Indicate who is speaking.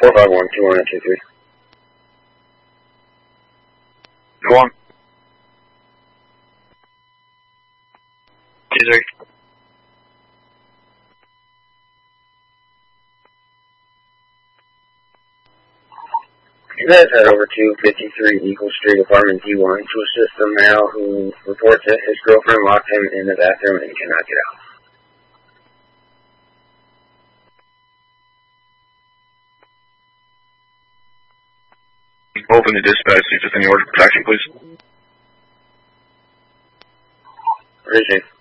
Speaker 1: 451-21923.
Speaker 2: Go on. T3.
Speaker 1: You guys head over to 53 Eagle Street, apartment D1, to assist the male who reports that his girlfriend locked him in the bathroom and cannot get out.
Speaker 2: Open to dispatch, see if there's any order for protection, please.
Speaker 1: Appreciate it.